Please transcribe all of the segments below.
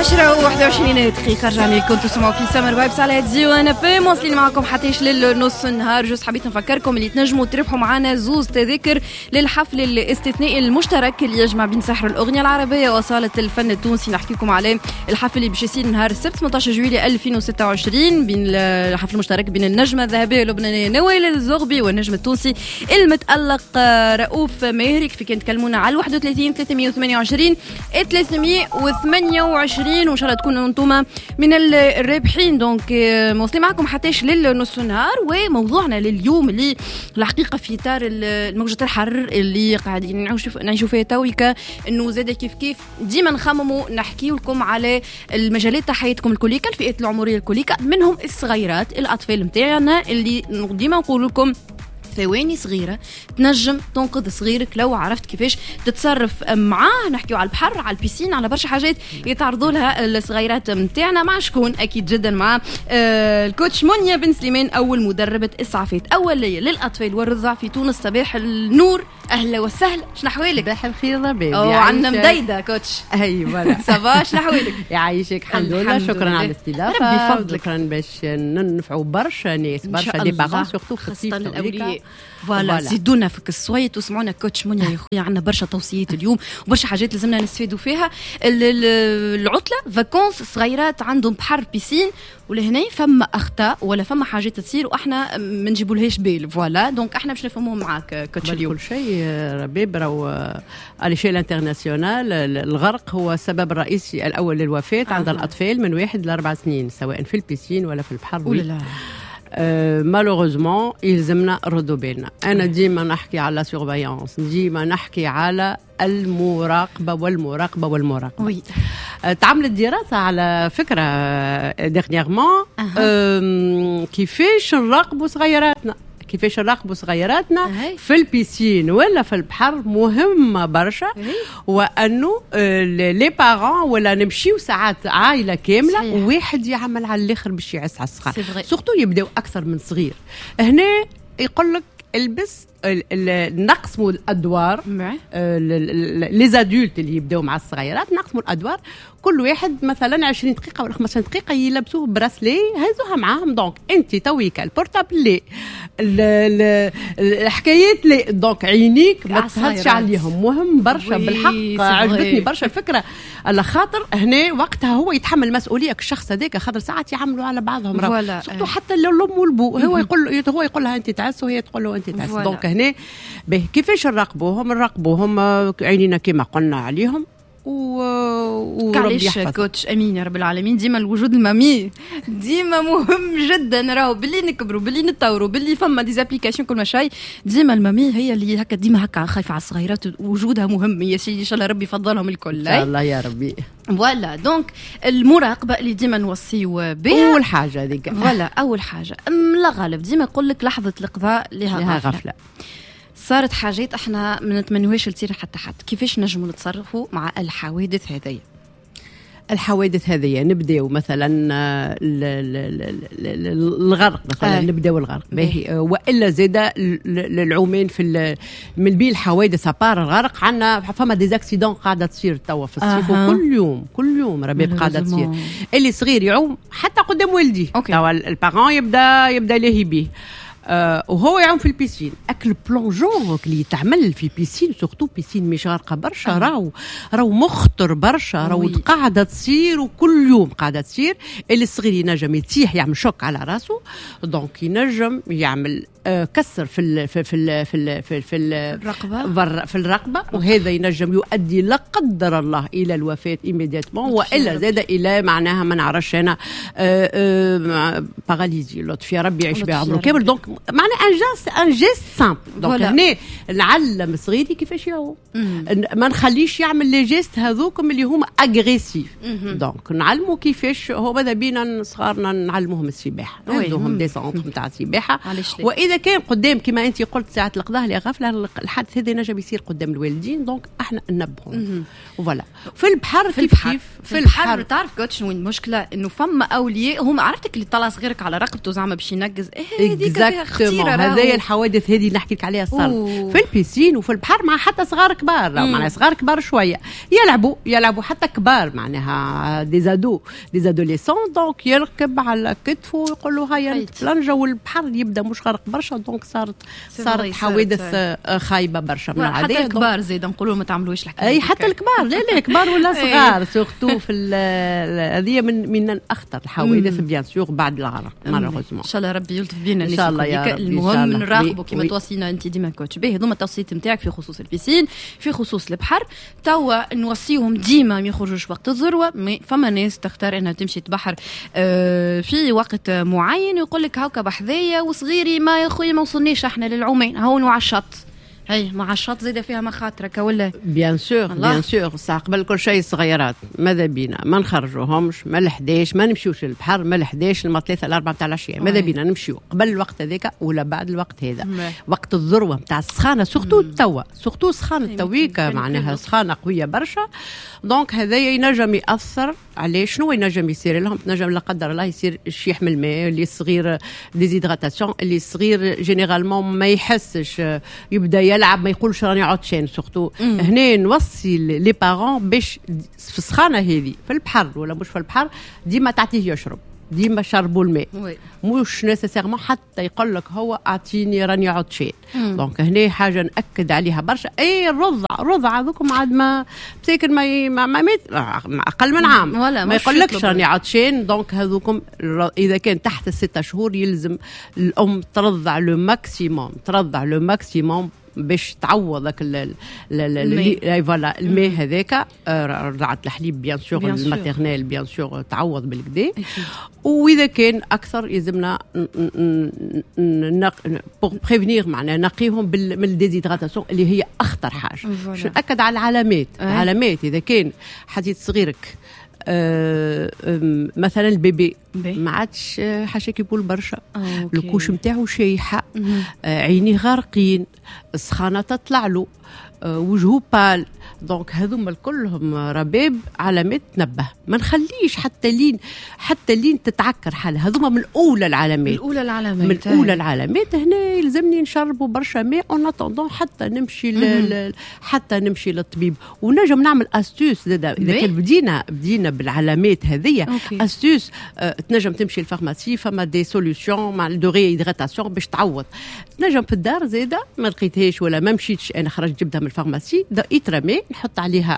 10:21 رجعنا لكم تسمعوا في سمر فايبس على دي وانا في مواصلين معكم حتى يشلل نص النهار. جوز حبيت نفكركم اللي تنجموا تربحوا معنا زوز تذاكر للحفل الاستثنائي المشترك اللي يجمع بين سحر الاغنيه العربيه وصاله الفن التونسي. نحكي لكم عليه الحفل اللي باش يصير نهار السبت 18 جويلية 2026 بين الحفل المشترك بين النجمه الذهبيه اللبنانيه نوال الزغبي والنجم التونسي المتالق رؤوف ماهري. كيف كان تكلمونا على 31 328 328 وان شاء الله تكونوا انتم من الرابحين. دونك موصلين معكم حتى للنص النهار. وموضوعنا لليوم اللي الحقيقه في اطار الموجه الحر اللي قاعدين نعيشوا فيها تويكا انه زاد كيف ديما نخمموا نحكيو لكم على المجالات تاع حياتكم الكليكه الفئات العمريه الكليكه منهم الصغيرات الاطفال نتاعنا اللي ديما نقول لكم ثواني صغيرة تنجم تنقذ صغيرك لو عرفت كيفاش تتصرف معاه. نحكيو على البحر على البيسين على برشا حاجات يتعرضوا لها الصغيرات متاعنا مع شكون أكيد جدا مع الكوتش منيا بن سليمان أول مدربة إسعافات أولية للأطفال والرضع في تونس. صباح النور أهلا وسهلا. شنو أحوالك؟ صباح الخير ربي. عندنا مديدة كوتش. أيوة صباح شنو أحوالك؟ يعيشك الحمد لله. شكرا على الاستضافة. ربي فضلك. شكرا باش ننفعوا برشا ناس برشا دي بارون سورتو خاصة الأولياء. فوالا زيدونا فيك الصويت وسمعونا كوتش منيا يا خويا. عندنا برشا توصيات اليوم وبرشا حاجات لازمنا نستفيدوا فيها. العطله فاكونس صغيرات عندهم بحر بيسين ولهنا فما اخطاء ولا فما حاجات تصير واحنا ما نجيبولهاش بال. فوالا دونك احنا باش نفهموهم معاك كوتش اليوم. كل شيء ربيب راهو على شيء الانترناسيونال الغرق هو السبب الرئيسي الاول للوفاه عند الاطفال من 1 ل 4 سنين سواء في البيسين ولا في البحر. مالوغوزمون يلزمنا نردوا بالنا. انا ديما نحكي على لا سورفايونس ديما نحكي على المراقبه والمراقبه. تعملت دراسه على فكره ديرنييرمون كيفاش نراقبوا صغيراتنا في البيسين ولا في البحر مهمة برشا. وأنه لي بارون ولا نمشيو ساعات عائلة كاملة وواحد يعمل على الآخر باش يعس على الصغار سورتو يبداو أكثر من صغير. هنا يقول لك البس نقسموا الادوار لي زادولت اللي يبداو مع الصغيرات نقسموا الادوار كل واحد مثلا 20 دقيقه ولا 15 دقيقه يلبسوه براسلي هزوها معاهم. دونك انت تويك البورتابل لي الحكايات لي دونك عينيك ما تهزش عليهم. مهم برشا بالحق. عجبتني برشا الفكره على خاطر هنا وقتها هو يتحمل مسؤوليه الشخص هذاك خاطر ساعات يعملوا على بعضهم سورتو حتى الام والبو هو يقول لها انت تعس وهي تقول له انت تعس. دونك هنا كيفاش نراقبوهم عينينا كما قلنا عليهم وعليش كوتش امين يا رب العالمين. ديما الوجود المامي ديما مهم جدا. راهو باللي نكبروا باللي نتطوروا باللي فما ديزابليكاسيون كل ما شيء ديما المامي هي اللي هكا ديما هكا خايفه على الصغيرات وجودها مهم يا سيدي. ان شاء الله ربي يفضلهم الكل ان شاء الله يا ربي. فوالا دونك المراقبه اللي ديما نوصيو بها اول حاجه هذيك. فوالا اول حاجه لا غالب ديما يقول لك لحظه القضاء لها غفله. صارت حاجات احنا ما نتمنوهاش تصير حتى حد. كيفاش نجموا نتصرفوا مع الحوادث هذه؟ الحوادث هذه نبداو مثلا الغرق مثلا نبداو الغرق والا زاده العومان في من بين الحوادث ابار الغرق عندنا فما ديزاكسيدون قاعده تصير توا في الصيف كل يوم ربيب قاعده تصير. اللي صغير يعوم حتى قدام والدي توا البارون يبدا لاهي بيه وهو يعوم في البيسين. اكل بلونجون اللي تعمل في بيسين سورتو بيسين مش غارقه برشا راهو مخطر برشا راهو قاعده تصير وكل يوم قاعده تصير. اللي الصغير ينجم يتيح يعمل شوك على راسه دونك ينجم يعمل كسر في الرقبه وهذا ينجم يؤدي لا قدر الله الى الوفاه ايميديتمون والا زاد الى معناها ما نعرفش انا باراليزي. لطف يا ربي يعيش بها عمره كامل. دونك معناها ان جيست سامبل. دونك هنا نعلم صغيري كيفاش يعوم ما نخليش يعمل لي جيست هذوكم اللي هما اغريسيف. دونك نعلموا كيفاش هو ماذا بينا صغارنا نعلموهم السباحه نعلموهم دي سونتر نتاع السباحه. واذا اذا كان قدام كما انت قلت ساعه القضاء اللي غفله الحادث هذا نجم يصير قدام الوالدين، دونك احنا ننبههم. فوالا في البحر في البحر تعرف كوتش وين المشكله؟ انه فما اولياء هم عرفتك اللي طلع صغيرك على رقبته زعما باش ينقز، هذيك فيها خطيره. هذايا الحوادث هذه اللي نحكي لك عليها صار في البيسين وفي البحر مع حتى صغار كبار، معناها صغار كبار شويه يلعبوا حتى كبار، معناها ديزادوليسون، دونك يركب على كتفه ويقول له هيا نتفلنجه، والبحر يبدا مش غرق برشا، دونك صارت حوادث خايبه برشا من هذه. حتى الكبار زيد نقولوا ما تعملوش الحكايه. اي حتى الكبار، لا كبار ولا صغار، سورتو في هذه من اخطر الحوادث بيان سور بعد الغرق مالوغوزمون. ان شاء الله ربي يلطف بينا ان شاء الله يا رب. المهم نراقبوا كما توصينا انت ديما كوتش به. هذوما التوصيات نتاعك في خصوص البيسين، في خصوص البحر. توا نوصيهم ديما ما يخرجوش وقت الذروه، فما ناس تختار انها تمشي تبحر في وقت معين، يقول لك هاكا بحذايا وصغيري ما يا خويا ما وصلنيش احنا للعومين هون على الشط. هي مع الشط زيده فيها مخاطرك ولا؟ بيان سور ساعة قبل كل شيء صغيرات ماذا بينا ما نخرجوهمش ما ل11، ما نمشيوش للبحر ما ل11 لما 3 ل4 تاع العشيه، ماذا بينا نمشيو قبل الوقت هذاك ولا بعد الوقت هذا. وقت الذروه نتاع السخانه سورتو سخانه تويكا، معناها سخانه قويه برشا، دونك هذايا ينجم ياثر عليه. شنو ينجم يصير لهم؟ نجم لا قدر الله يصير شيح من الماء، اللي صغير ديزيدراتاسيون، اللي صغير جينيرالمون ما يحسش، يبدا يلعب ما يقولش راني عطشان. سورتو هنا نوصي لي بارون باش في السخانه هذه في البحر ولا مش في البحر ديما تعطيه يشرب، ديما شربوا الماء، مش نيسيسيرمون حتى يقول لك هو اعطيني راني عطشان. دونك هنا حاجه ناكد عليها برشا. اي الرضع هذوكم عاد ما مساكن ما اقل من عام ما يقولكش راني عطشان. دونك هذوكم اذا كان تحت 6 شهور يلزم الام ترضع لو ماكسيموم باش تعوضك الماء هذاك. رضعة الحليب بيان سور الماتيرنيل بيان سور تعوض بالكدا، واذا كان اكثر يلزمنا بور بريفينير معناها نقيهم من الديزيدراتاسيون اللي هي اخطر حاجه. باش ناكد على العلامات اذا كان حديث صغيرك مثلا البيبي ما عادش حاشاك يقول برشا، الكوش نتاعو شايحه، عيني غارقين، السخانه تطلع له، وجهه بال، دونك هذوما كلهم رباب علامات تنبه. ما نخليش حتى لين تتعكر حالها. هذوما من اولى العلامات هنا يلزمني نشربوا برشا ماء اون اتوندون حتى نمشي للطبيب. ونجم نعمل استوس زاده اذا كان بدينا بالعلامات هذيا. استوس تنجم تمشي للفارماسي، فما دي سوليوشن مع الدوري هيدراتاسيون باش تعوض. تنجم في الدار زاده ما لقيتهاش ولا ما مشيتش انا خرجت جبتها من الفارماسي، يترمي نحط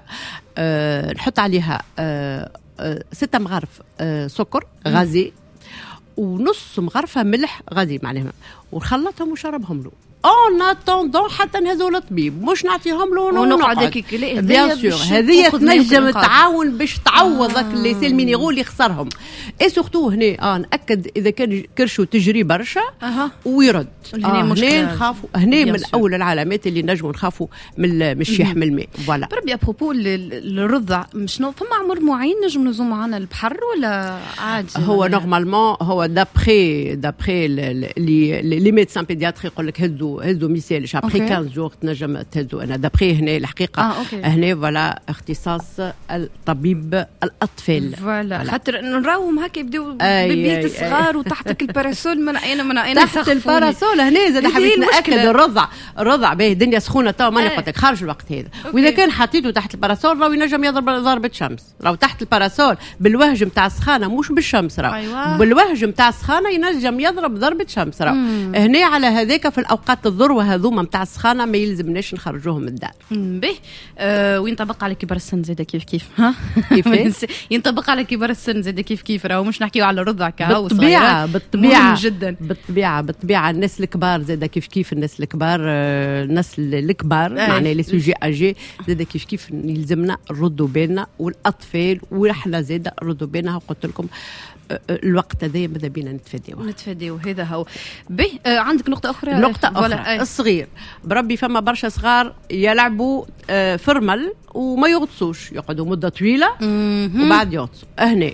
عليها 6 مغارف سكر غازي ونص مغرفه ملح غازي معناها، ونخلطهم وشربهم له اون اتوندون حتى نهزوا للطبيب، مش نعطيهم له ونقعد هكاك. بيان سور هذه تنجم تعاون باش تعوضك لي سيل مينيرو اللي خسرهم. اي سورتو هنا ناكد اذا كان كرشو تجري برشا ويرد. هنا نخافوا، هنا من اول العلامات اللي نجموا نخافوا من الشيح من الماء. فوالا بربي ابروبو الرضع شنو فما عمر معين نجم نزوم معنا البحر ولا عادي؟ هو نورمالمون هو دابخي لي ميدسان بيدياتري يقول لك هزو مثال ابخي 15 جور تنجم تهزو. انا دابخي هنا الحقيقه هنا فوالا اختصاص الطبيب الاطفال. فوالا خاطر نراوهم هكا يبداو ببيت الصغار وتحتك الباراسول من اين تحت الباراسول. هنا زاد حبيت ناكد الرضع باهي الدنيا سخونه تو ماني قلت لك خارج الوقت هذا. واذا كان حطيته تحت الباراسول راهو ينجم يضرب ضربه شمس، راهو تحت الباراسول بالوهج نتاع السخانه مش بالشمس، راهو بالوهج نتاع السخانه ينجم يضرب ضربه شمس. راهو هنا على هذاك في الاوقات الذروه هذوما نتاع السخانه ما يلزمناش نخرجوهم من الدار. باهي وينطبق على كبار السن زاد كيف ها ينطبق على كبار السن زاد كيف راهو مش نحكيو على رضع كهو صغيرات بالطبيعه جدا بالطبيعه الناس الكبار زاد كيف الناس الكبار الناس الكبار معناها لي سوجي اجي زاد كيف يلزمنا نردوا بالنا، والاطفال واحنا زاد نردوا بالنا. وقلت لكم الوقت هذا ماذا بينا نتفاديو هذا هو. عندك نقطة أخرى الصغير بربي فما برشا صغار يلعبوا فرمل وما يغطسوش، يقعدوا مدة طويلة وبعد يغطسوا. هنا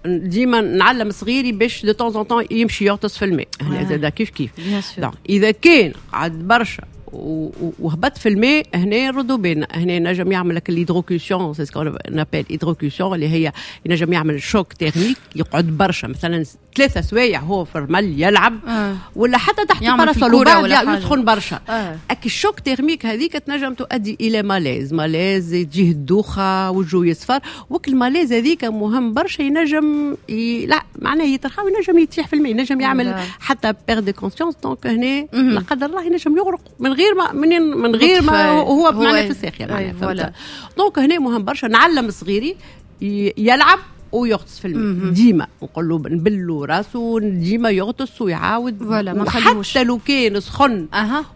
ديما نعلم صغيري باش دو طون طون يمشي يغطس في الماء. هنا زاد كيف اذا كان قعد برشا وهبط في الماء هنا يردوا بينا. هنا نجم يعمل لك الهيدروكسيون، سي سكون نابيل هيدروكسيون، اللي هي ينجم يعمل شوك تيرميك، يقعد برشا مثلا 3 سوايع هو في الرمل يلعب ولا حتى تحت الباراسول وبعد يسخن برشا. اك الشوك تيرميك هذيك تنجم تؤدي الى ماليز تجيه الدوخه وجهه يصفر. وك الماليز هذيك مهم برشا، ينجم لا معناه يترخى وينجم يتيح في الماء، ينجم يعمل حتى بير دو كونسيونس. دونك هنا لا قدر الله ينجم يغرق من غير ما هو معناه في الساخيه معناه. دونك هنا مهم برشا نعلم صغيري يلعب ويغطس في الماء ديما، نقول له نبلو راسه ديما يغطس ويعاود حتى لو كان سخن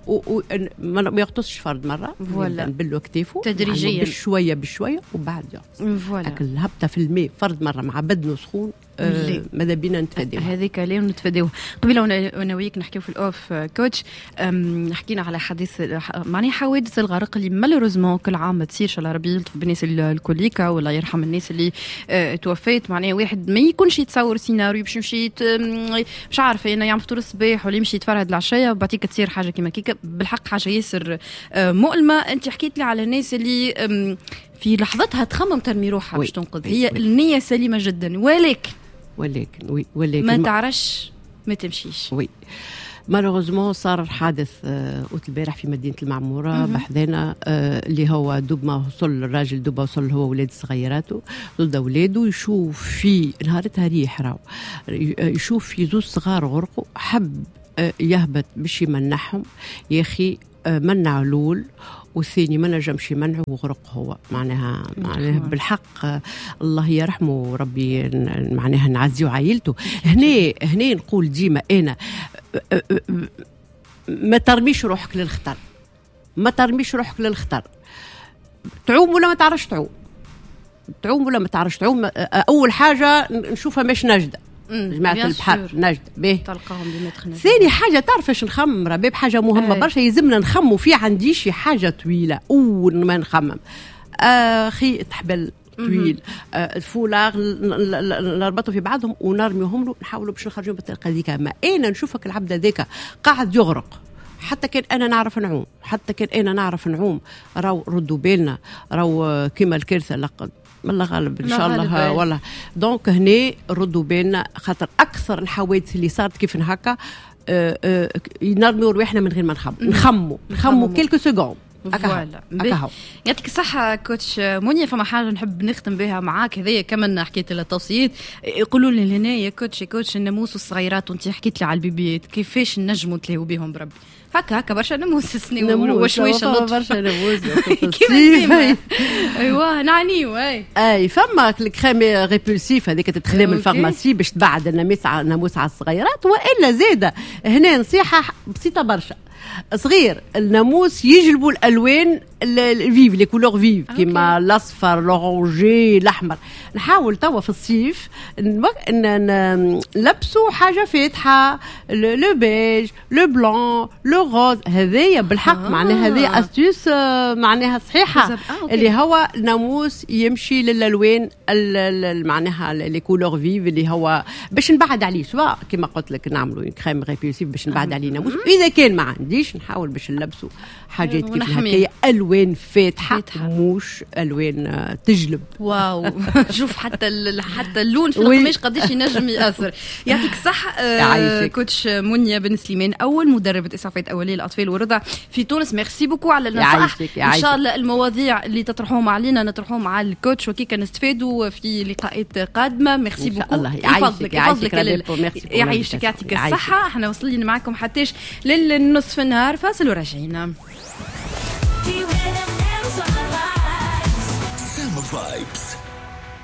ما يغطسش فرد مره، نبلو كتافه تدريجيا بشويه وبعد يغطس. لكن الهبطه في الماء فرد مره مع بدنه سخون ماذا بينا نتفاداو هذيك ليه نتفاداو. قبيله وانا وياك نحكيو في الاوف كوتش، حكينا على حديث معناها حوادث الغرق اللي مالوريزمون كل عام ما تصيرش. الله ربي يلطف بالناس الكوليكا ولا يرحم الناس اللي توفيت. معناها واحد ما يكونش يتصور سيناريو باش يمشي مش عارفه انا يعمل فطور الصباح ولا يمشي يتفرهد العشيه وبعديك تصير حاجه كيما كيكا. بالحق حاجه ياسر مؤلمه. انت حكيت لي على الناس اللي في لحظتها تخمم ترمي روحها باش تنقذ، هي النية سليمة جدا، ولكن ما تعرفش ما تمشيش. وي مالوغوزمون صار حادث قلت البارح في مدينة المعمورة بحذانا، اللي هو دوب ما وصل الراجل، دوب وصل هو ولاد صغيراته ضد اولاده، يشوف في نهارتها ريح راو، يشوف في زوج صغار غرقوا، حب يهبط باش يمنحهم، يا اخي منع لول والثاني ما نجمش يمنعه وغرق هو. معناها بالحق الله يرحمه ربي، معناها نعزيو عائلته. هنا نقول ديما انا ما ترميش روحك للخطر، ما ترميش روحك للخطر. تعوم ولا ما تعرفش تعوم ولا ما تعرفش تعوم، اول حاجه نشوفها مش نجده جماعة البحر نجد به تلقاهم بمدخنة. ثاني حاجة تعرفش نخمم ربي بحاجة مهمة برشا يلزمنا نخمو في عندي شي حاجة طويلة أول ما نخمم خي تحبل طويل الفولار نربطوا في بعضهم ونرميهم له، نحاولوا باش نخرجوا بالطريقة ذيك. ما أنا نشوفك العبد ذاك قاعد يغرق، حتى كان أنا نعرف نعوم، راو ردوا بالنا، راو كيما الكارثة لقد الله غالب ان شاء الله والله. دونك هنا ردوا بالنا، خاطر اكثر الحوادث اللي صارت كيف هكا نرميو رواحنا من غير ما نخمو كيلكو سكوند. يعطيك الصحة كوتش منيا. فما حاجة نحب نختم بها معاك، هذايا كمان حكيت التوصيات، يقولوا لي هنا يا كوتش الناموس والصغيرات، وانت حكيت لي على البيبيات كيفاش نجموا نتلاقوا بهم بربي هكا برشا ناموس سنين وشويش برشا ناموس كيما ايوا نعنيو اي فما الكريم ريبولسيف هذيك تتخلى من الفارماسي باش تبعد الناموس على الصغيرات. والا زاده هنا نصيحه بسيطه برشا، صغير الناموس يجلبوا الالوان الفيف لي كولور فيف كيما الاصفر الاورانجي الاحمر. نحاول توا في الصيف نلبسوا حاجه فاتحه، لو بيج لو بلون لو روز. هذايا بالحق معناها هذه استيوس معناها صحيحه، اللي هو الناموس يمشي للالوان معناها لي كولور فيف اللي هو باش نبعد عليه، سواء كما قلت لك نعملوا كريم ريبولسيف باش نبعد عليه الناموس. اذا كان ما عنديش نحاول باش نلبسوا حاجات كيف هكايا الوان فاتحه مش الوان تجلب. واو شوف حتى اللون في القماش قديش ينجم ياثر. يعطيك الصحه كوتش منيا بن سليمان، اول مدربه اسعافات اوليه للاطفال والرضع في تونس. ميرسي بوكو على النصائح. ان شاء الله المواضيع اللي تطرحوهم علينا نطرحوهم على الكوتش وكيكا نستفادوا في لقاءات قادمه. ميرسي بوكو. يفضلك يعيشك يعطيك الصحه. احنا وصلنا معكم حتىش للنصف النهار، فاصل وراجعين. Summer vibes.